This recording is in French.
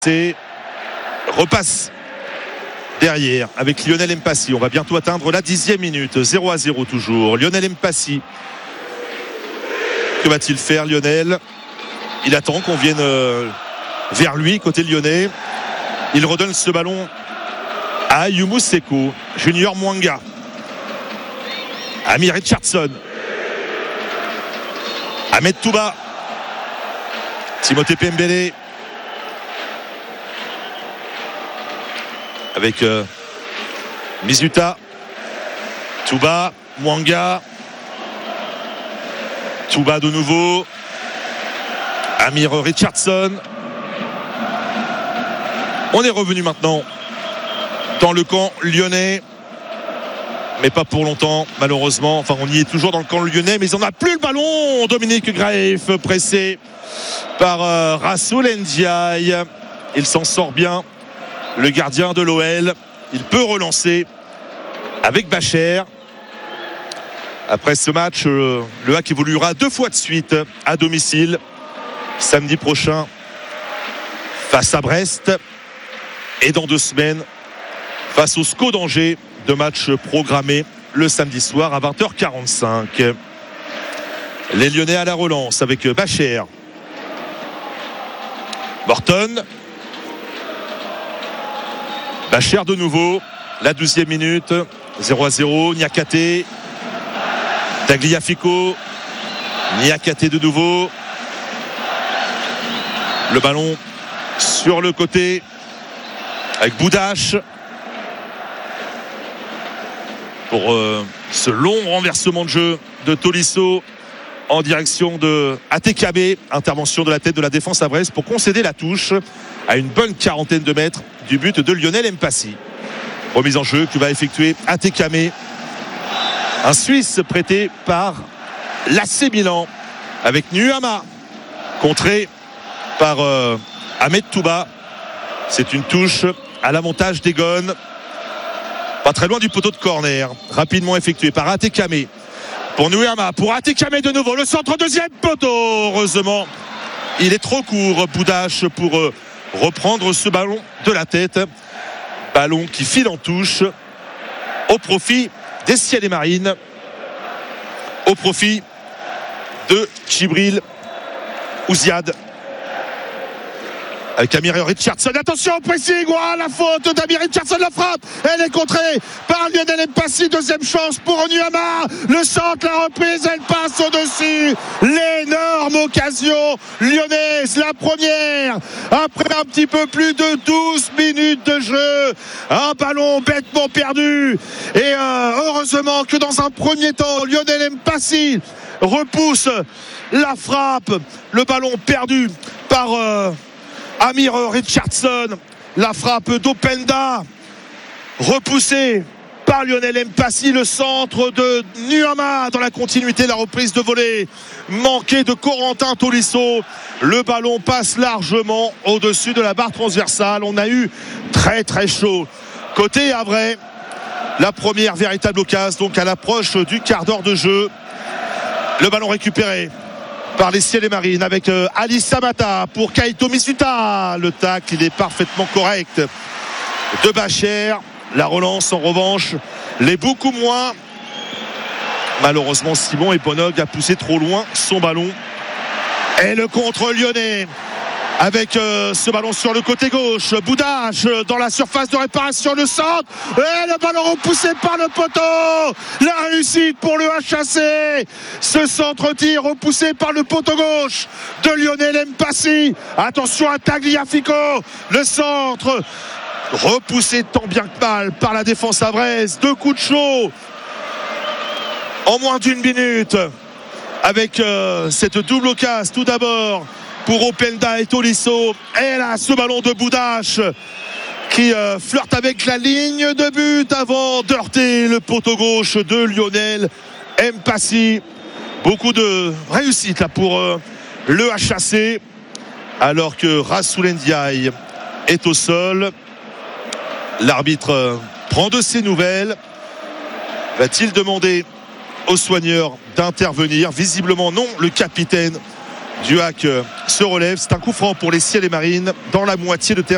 C'est repasse derrière avec Lionel Mpassi. On va bientôt atteindre la 10e minute. 0-0 toujours. Lionel Mpassi. Que va-t-il faire, Lionel? Il attend qu'on vienne vers lui, côté lyonnais. Il redonne ce ballon à Youmou Seko. Junior Mwanga. Ami Richardson. Ahmed Touba. Timothée Pembele. Avec Mizuta, Touba, Mwanga, Touba de nouveau, Amir Richardson. On est revenu maintenant dans le camp lyonnais, mais pas pour longtemps malheureusement. Enfin, on y est toujours dans le camp lyonnais, mais on n'a plus le ballon. Dominique Graef pressé par Rassoul Ndiaye. Il s'en sort bien. Le gardien de l'OL, il peut relancer avec Bacher. Après ce match, le HAC évoluera 2 fois de suite à domicile samedi prochain face à Brest et dans 2 semaines face au SCO d'Angers. 2 matchs programmés le samedi soir à 20h45. Les Lyonnais à la relance avec Bacher, Morton. Bacher de nouveau, la 12e minute, 0-0, Niakate, Tagliafico, Niakate de nouveau, le ballon sur le côté avec Boudache pour ce long renversement de jeu de Tolisso en direction de Atekabe, intervention de la tête de la défense à Brest pour concéder la touche à une bonne quarantaine de mètres du but de Lionel Mpassi. Remise en jeu que va effectuer Atekabe, un Suisse prêté par l'AC Milan, avec Nuama contré par Ahmed Touba. C'est une touche à l'avantage d'Egon, pas très loin du poteau de corner, rapidement effectué par Atekabe. Pour Nuama, pour Atekabe de nouveau, le centre, deuxième poteau. Heureusement, il est trop court, Boudache, pour reprendre ce ballon de la tête. Ballon qui file en touche au profit des Ciels et Marines, au profit de Djibril Ouziad. Avec Amir Richardson, attention au pressing, la faute d'Amir Richardson, la frappe, elle est contrée par Lionel Mpassi. Deuxième chance pour Nuama, le centre, la reprise, elle passe au-dessus. L'énorme occasion lyonnaise, la première après un petit peu plus de 12 minutes de jeu. Un ballon bêtement perdu et heureusement que dans un premier temps Lionel Mpassi repousse la frappe, le ballon perdu par Amir Richardson. La frappe d'Openda repoussée par Lionel Mpassi. Le centre de Nuama dans la continuité, la reprise de volée manquée de Corentin Tolisso. Le ballon passe largement au-dessus de la barre transversale. On a eu très très chaud côté Havrais. La première véritable occasion donc à l'approche du quart d'heure de jeu. Le ballon récupéré par les Ciels et Marines avec Ali Samata pour Kaito Mizuta. Le tacle, il est parfaitement correct de Bacher. La relance en revanche l'est beaucoup moins. Malheureusement, Simon Eponog a poussé trop loin son ballon. Et le contre lyonnais avec ce ballon sur le côté gauche. Boudache dans la surface de réparation, le centre et le ballon repoussé par le poteau. La réussite pour le HAC. Ce centre-tir repoussé par le poteau gauche de Lionel Mpassi. Attention à Tagliafico, le centre repoussé tant bien que mal par la défense havraise. 2 coups de chaud en moins d'1 minute avec cette double occasion tout d'abord pour Openda et Tolisso. Et là, ce ballon de Boudache qui flirte avec la ligne de but avant d'heurter le poteau gauche de Lionel Mpassi. Beaucoup de réussite là pour le HAC, alors que Rassoul Ndiaye est au sol. L'arbitre prend de ses nouvelles. Va-t-il demander aux soigneurs d'intervenir? Visiblement non. Le capitaine du HAC se relève. C'est un coup franc pour les Ciels et Marines dans la moitié de terrain.